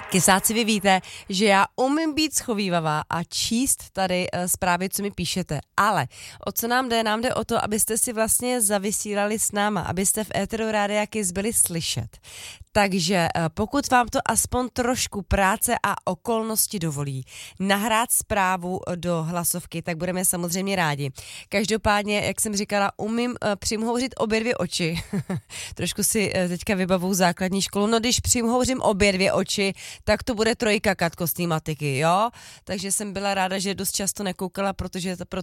Kysáci, vy víte, že já umím být schovívavá a číst tady zprávy, co mi píšete, ale o co nám jde? Nám jde o to, abyste si vlastně zavysílali s náma, abyste v éteru Rádia Kiss byli slyšet. Takže pokud vám to aspoň trošku práce a okolnosti dovolí nahrát zprávu do hlasovky, tak budeme samozřejmě rádi. Každopádně, jak jsem říkala, umím přimhouřit obě dvě oči. Trošku si teďka vybavu základní školu. No když přimhouřím obě dvě oči, tak to bude 3, Katko, z té matiky, jo? Takže jsem byla ráda, že dost často nekoukala, protože